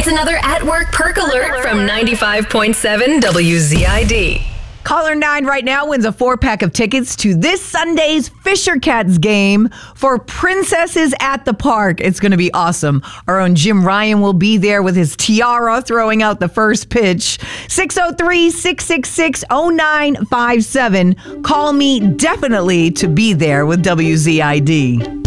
It's another At Work Perk Alert from 95.7 WZID. Caller 9 right now wins a 4-pack of tickets to this Sunday's Fisher Cats game for Princesses at the Park. It's going to be awesome. Our own Jim Ryan will be there with his tiara throwing out the first pitch. 603-666-0957. Call me definitely to be there with WZID.